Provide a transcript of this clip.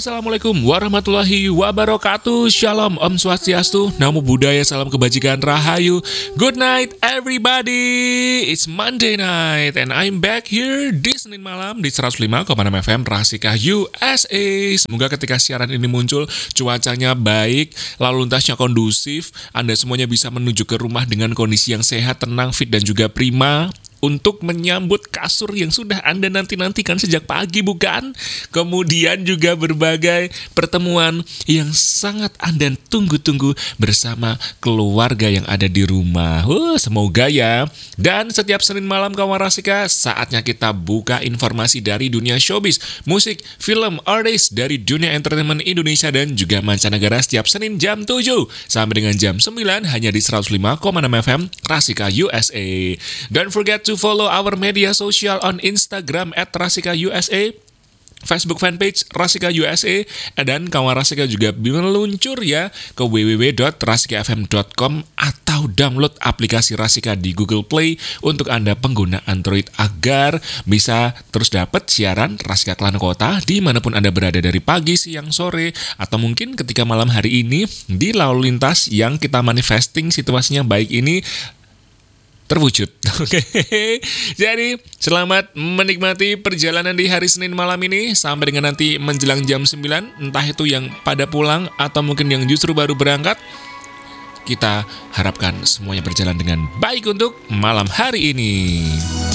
Assalamualaikum warahmatullahi wabarakatuh. Shalom, Om Swastiastu, Namo Buddhaya, salam kebajikan, Rahayu. Good night everybody. It's Monday night and I'm back here di Senin malam di 105,6 FM Rasika USA. Semoga ketika siaran ini muncul cuacanya baik, lalu lintasnya kondusif, Anda semuanya bisa menuju ke rumah dengan kondisi yang sehat, tenang, fit dan juga prima, untuk menyambut kasur yang sudah Anda nanti-nantikan sejak pagi, bukan? Kemudian juga berbagai pertemuan yang sangat Anda tunggu-tunggu bersama keluarga yang ada di rumah. Semoga ya. Dan setiap Senin malam kawan Rasika, saatnya kita buka informasi dari dunia showbiz, musik, film, artis dari dunia entertainment Indonesia dan juga mancanegara setiap Senin jam 7 sampai dengan jam 9 hanya di 105,6 FM Rasika USA. Don't forget to follow our media social on Instagram @RasikaUSA, Facebook fanpage Rasika USA, dan kawan Rasika juga meluncur ya ke www.rasikafm.com atau download aplikasi Rasika di Google Play untuk Anda pengguna Android agar bisa terus dapat siaran Rasika Kelana Kota dimanapun Anda berada dari pagi, siang, sore, atau mungkin ketika malam hari ini di lalu lintas yang kita manifesting situasinya baik ini terwujud. Oke. Jadi selamat menikmati perjalanan di hari Senin malam ini sampai dengan nanti menjelang jam 9, entah itu yang pada pulang atau mungkin yang justru baru berangkat. Kita harapkan semuanya berjalan dengan baik untuk malam hari ini.